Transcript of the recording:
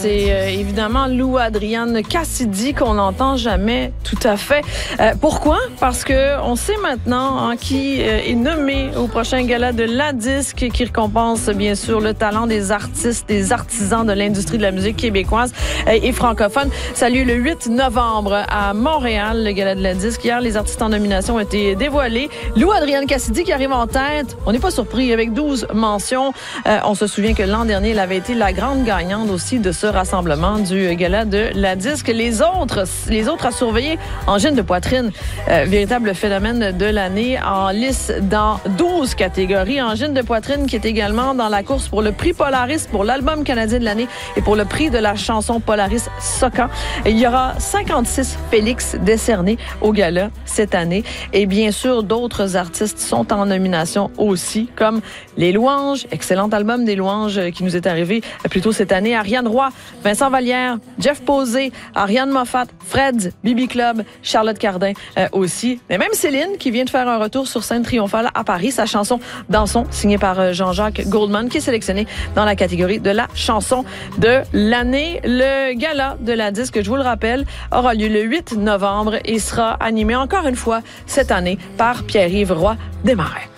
C'est évidemment Lou Adrian Cassidy qu'on n'entend jamais tout à fait. Pourquoi? Parce que on sait maintenant qui est nommé au prochain gala de la disque qui récompense bien sûr le talent des artistes, des artisans de l'industrie de la musique québécoise et francophone. Ça a lieu le 8 novembre à Montréal, le gala de la disque. Hier, les artistes en nomination ont été dévoilés. Lou Adrian Cassidy qui arrive en tête. On n'est pas surpris avec 12 mentions. On se souvient que l'an dernier, elle avait été la grande gagnante aussi de ce rassemblement du gala de la disque. Les autres à surveiller, angine de poitrine, véritable phénomène de l'année en lice dans 12 catégories. Angine de poitrine qui est également dans la course pour le prix Polaris, pour l'album canadien de l'année et pour le prix de la chanson Polaris Soca. Il y aura 56 Félix décernés au gala cette année. Et bien sûr, d'autres artistes sont en nomination aussi, comme Les Louanges, excellent album des Louanges qui nous est arrivé plus tôt cette année. Ariane Roy, Vincent Vallière, Jeff Posé, Ariane Moffat, Fred, Bibi Club, Charlotte Cardin aussi. Mais même Céline qui vient de faire un retour sur scène triomphale à Paris. Sa chanson Dansons, signée par Jean-Jacques Goldman, qui est sélectionnée dans la catégorie de la chanson de l'année. Le gala de la disque, je vous le rappelle, aura lieu le 8 novembre et sera animé encore une fois cette année par Pierre-Yves Roy Desmarais.